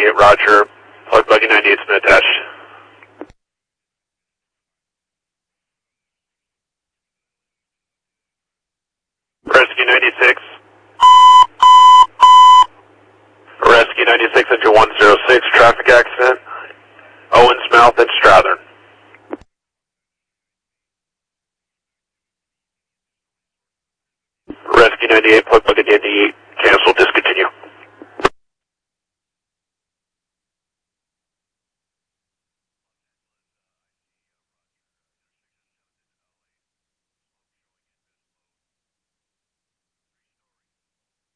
98, roger. Plug buggy 98's been attached. Rescue 96. Rescue 96, engine 106, traffic accident. Owens Mouth at Strathern. Rescue 98, plug